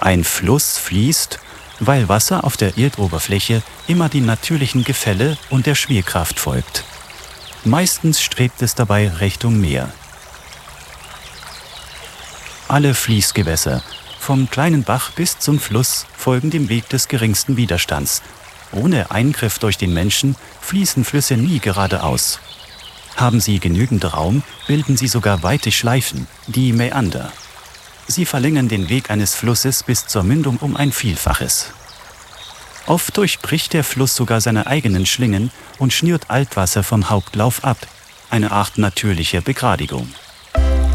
Ein Fluss fließt, weil Wasser auf der Erdoberfläche immer dem natürlichen Gefälle und der Schwerkraft folgt. Meistens strebt es dabei Richtung Meer. Alle Fließgewässer, vom kleinen Bach bis zum Fluss, folgen dem Weg des geringsten Widerstands. Ohne Eingriff durch den Menschen fließen Flüsse nie geradeaus. Haben sie genügend Raum, bilden sie sogar weite Schleifen, die Mäander. Sie verlängern den Weg eines Flusses bis zur Mündung um ein Vielfaches. Oft durchbricht der Fluss sogar seine eigenen Schlingen und schnürt Altwasser vom Hauptlauf ab, eine Art natürlicher Begradigung.